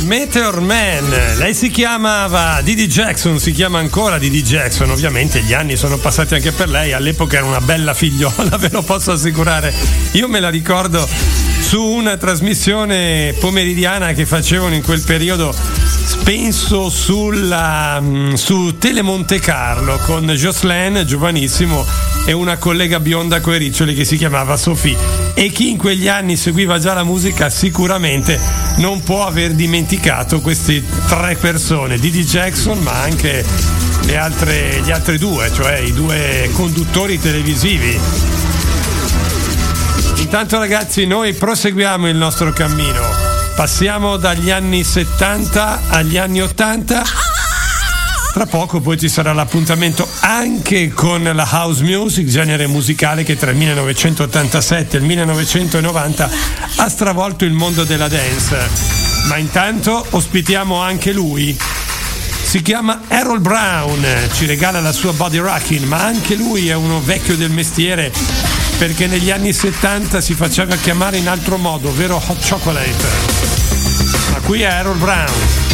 Meteor Man. Lei si chiamava Didi Jackson, si chiama ancora Didi Jackson. Ovviamente gli anni sono passati anche per lei. All'epoca era una bella figliola, ve lo posso assicurare. Io me la ricordo su una trasmissione pomeridiana che facevano in quel periodo, penso su Tele Monte Carlo, con Jocelyn, giovanissimo, e una collega bionda coi riccioli che si chiamava Sophie. E chi in quegli anni seguiva già la musica sicuramente non può aver dimenticato queste tre persone, Didi Jackson, ma anche gli altri due, cioè i due conduttori televisivi. Intanto ragazzi, noi proseguiamo il nostro cammino, passiamo dagli anni 70 agli anni 80. Tra poco poi ci sarà l'appuntamento anche con la house music, genere musicale che tra il 1987 e il 1990 ha stravolto il mondo della dance. Ma intanto ospitiamo anche lui. Si chiama Harold Brown, ci regala la sua Body Rockin', ma anche lui è uno vecchio del mestiere, perché negli anni 70 si faceva chiamare in altro modo, ovvero Hot Chocolate. Ma qui è Harold Brown.